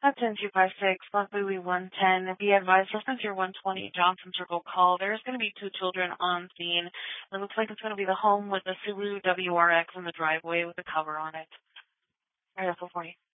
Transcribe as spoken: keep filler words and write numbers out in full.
That's in two five six, Block Louis one ten. Be advised, reference your one twenty Johnson Circle call. There's going to be two children on scene. It looks like it's going to be the home with the Subaru W R X in the driveway with the cover on it. All right, that's all for you.